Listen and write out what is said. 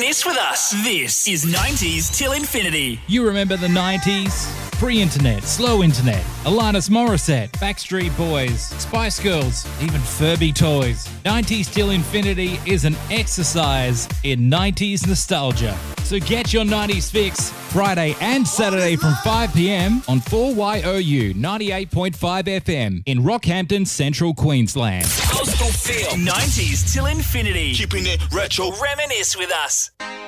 Reminisce with us. This is 90s till infinity. You remember the 90s? Pre-internet, slow internet, Alanis Morissette, Backstreet Boys, Spice Girls, even Furby toys. 90s till infinity is an exercise in 90s nostalgia. So get your 90s fix Friday and Saturday from 5 p.m. on 4YOU 98.5 FM in Rockhampton, Central Queensland. Coastal feel. 90s till infinity. Keeping it retro. Reminisce with us.